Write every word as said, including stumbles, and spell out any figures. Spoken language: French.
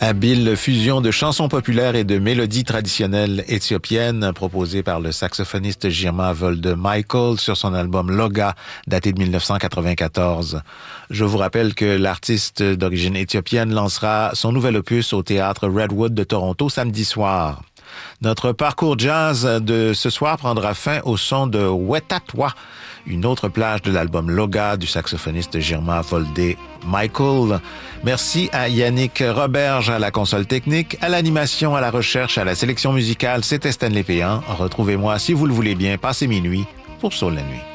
Habile fusion de chansons populaires et de mélodies traditionnelles éthiopiennes proposées par le saxophoniste Girma Wolde Michael sur son album Loga, daté de dix-neuf cent quatre-vingt-quatorze. Je vous rappelle que l'artiste d'origine éthiopienne lancera son nouvel opus au théâtre Redwood de Toronto samedi soir. Notre parcours jazz de ce soir prendra fin au son de Wetatwa, une autre plage de l'album Loga du saxophoniste Girma Wolde Michael. Merci à Yannick Roberge à la console technique, à l'animation, à la recherche, à la sélection musicale. C'était Stanley Péan. Retrouvez-moi, si vous le voulez bien, passez minuit pour Soul la nuit.